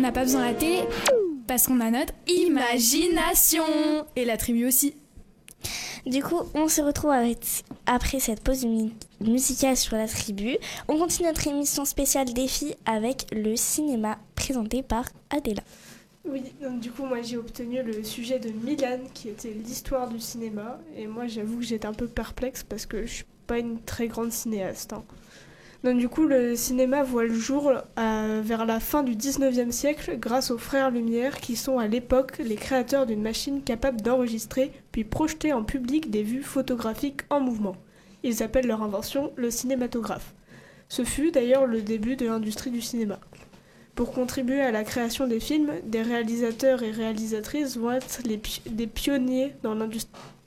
n'a pas besoin de la télé parce qu'on a notre imagination. Et la tribu aussi. Du coup, on se retrouve après cette pause musicale sur la tribu. On continue notre émission spéciale défi avec le cinéma présenté par Adela. Oui, donc du coup, moi j'ai obtenu le sujet de Milan qui était l'histoire du cinéma. Et moi j'avoue que j'étais un peu perplexe parce que je suis pas une très grande cinéaste. Donc du coup, le cinéma voit le jour vers la fin du 19e siècle grâce aux frères Lumière qui sont à l'époque les créateurs d'une machine capable d'enregistrer puis projeter en public des vues photographiques en mouvement. Ils appellent leur invention le cinématographe. Ce fut d'ailleurs le début de l'industrie du cinéma. Pour contribuer à la création des films, des réalisateurs et réalisatrices vont être des pionniers dans